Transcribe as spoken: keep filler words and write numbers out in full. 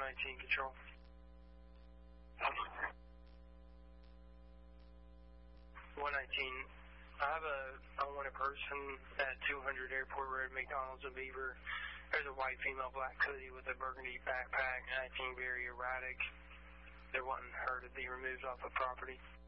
nineteen control. one nineteen, I have a unwanted person at two hundred Airport Road, McDonald's and Beaver. There's a white female black hoodie with a burgundy backpack, acting very erratic. They're wanting her to be removed off the property.